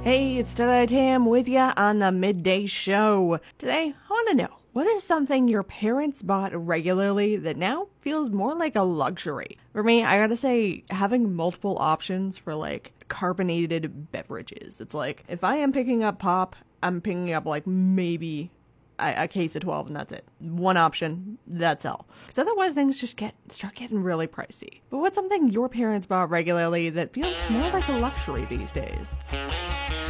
Hey, it's Today Tam with ya on the Midday Show. Today, I want to know, what is something your parents bought regularly that now feels more like a luxury? For me, I gotta say, having multiple options for carbonated beverages. It's like, if I am picking up pop, I'm picking up maybe a case of 12 and that's it. One option, that's all. Because otherwise things just start getting really pricey. But what's something your parents bought regularly that feels more like a luxury these days?